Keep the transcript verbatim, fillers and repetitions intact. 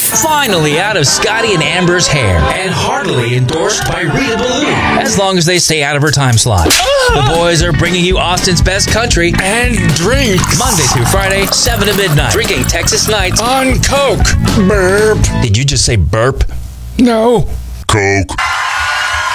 finally out of Scotty and Amber's hair. And heartily endorsed by Rita Ballou. As long as they stay out of her time slot. The boys are bringing you Austin's best country and drinks. Monday through Friday, seven to midnight. Drinking Texas nights on Coke. Burp. Did you just say burp? No. Coke.